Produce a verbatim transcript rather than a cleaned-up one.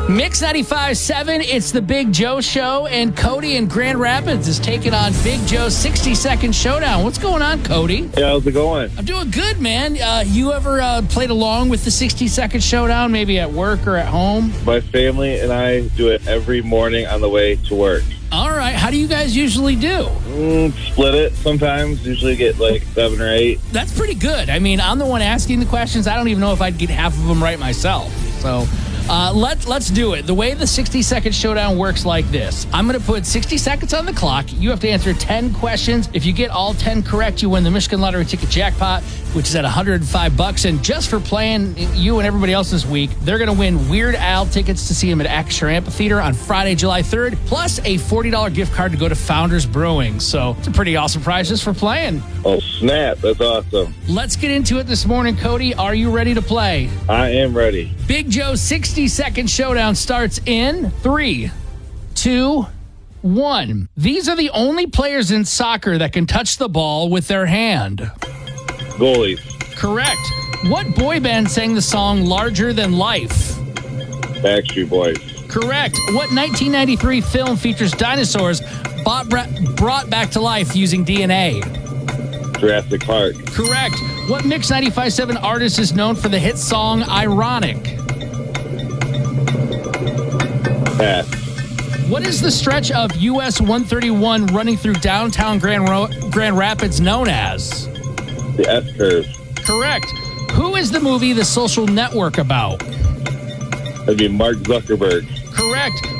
Mix ninety-five point seven, it's the Big Joe Show, and Cody in Grand Rapids is taking on Big Joe's sixty-second showdown. What's going on, Cody? Yeah, how's it going? I'm doing good, man. Uh, you ever uh, played along with the sixty-second showdown, maybe at work or at home? My family and I do it every morning on the way to work. All right. How do you guys usually do? Mm, split it sometimes. Usually get like seven or eight. That's pretty good. I mean, I'm the one asking the questions. I don't even know if I'd get half of them right myself. So... Uh, let, let's do it. The way the sixty-second showdown works like this. I'm going to put sixty seconds on the clock. You have to answer ten questions. If you get all ten correct, you win the Michigan Lottery ticket jackpot, which is at one hundred five bucks. And just for playing you and everybody else this week, they're going to win Weird Al tickets to see him at Acrisure Amphitheater on Friday, July third, plus a forty dollars gift card to go to Founders Brewing. So it's a pretty awesome prize just for playing. Oh, snap. That's awesome. Let's get into it this morning, Cody. Are you ready to play? I am ready. Big Joe's sixty-second showdown starts in three, two, one. These are the only players in soccer that can touch the ball with their hand. Goalies. Correct. What boy band sang the song Larger Than Life? Backstreet Boys. Correct. What nineteen ninety-three film features dinosaurs brought, brought back to life using D N A? Jurassic Park. Correct. What Mix ninety-five point seven artist is known for the hit song Ironic? Pass. What is the stretch of U S one thirty-one running through downtown Grand, Ro- Grand Rapids known as? The S-curve. Correct. Who is the movie The Social Network about? That'd be Mark Zuckerberg. Correct.